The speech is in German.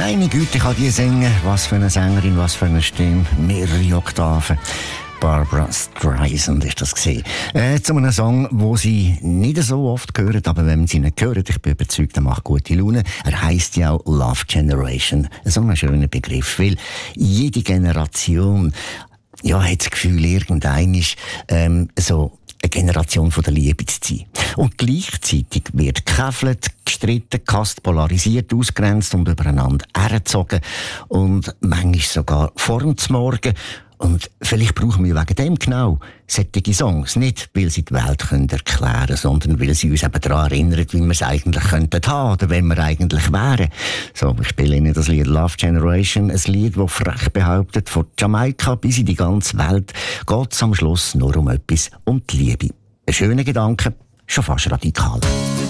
Meine Güte, kann die singen. Was für eine Sängerin, was für eine Stimme. Mehrere Oktaven. Barbra Streisand ist das gesehen. Zu einem Song, wo sie nicht so oft hören, aber wenn man sie nicht hört, ich bin überzeugt, er macht gute Laune. Er heisst ja auch Love Generation. So ein schöner Begriff, weil jede Generation, ja, hat das Gefühl, irgendein ist, so eine Generation von der Liebe zu sein. Und gleichzeitig wird gekäfelt, gestritten, gehasst, polarisiert, ausgrenzt und übereinander hergezogen. Und manchmal sogar vor dem Morgen. Und vielleicht brauchen wir wegen dem genau solche Songs. Nicht, weil sie die Welt erklären können, sondern weil sie uns eben daran erinnern, wie wir es eigentlich könnten haben oder wenn wir eigentlich wären. So, ich spiele Ihnen das Lied Love Generation, ein Lied, das frech behauptet, von Jamaika bis in die ganze Welt geht es am Schluss nur um etwas, um die Liebe. Ein schöner Gedanke, schon fast radikal.